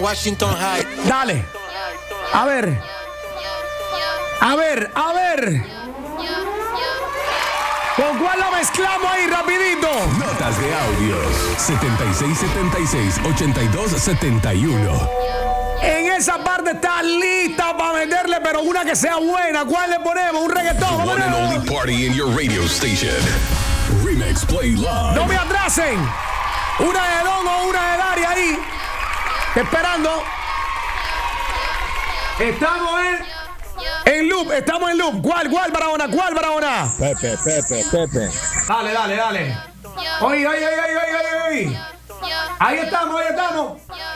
Washington High. Dale. A ver. A ver, a ver. ¿Con cuál lo mezclamos ahí rapidito? Notas de audios 7676-8271. En esa parte está lista para meterle, pero una que sea buena. ¿Cuál le ponemos? Un reggaetón. One and only party in your radio station. Remix Play Live. No me atrasen. Una de Don o una de Dari ahí. Esperando. Estamos en loop. Estamos en loop. ¿Cuál, Barahona? ¿Cuál, Barahona? Pepe. Dale. Oye. Ahí estamos.